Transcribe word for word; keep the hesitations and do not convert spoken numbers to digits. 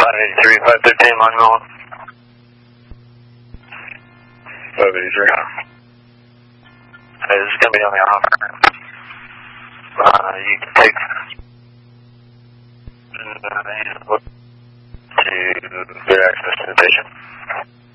five eighty-three, five thirteen, Monument. five eighty-three. Hey, this is going to be on the off ramp. Uh, you can take uh, to get access to the station.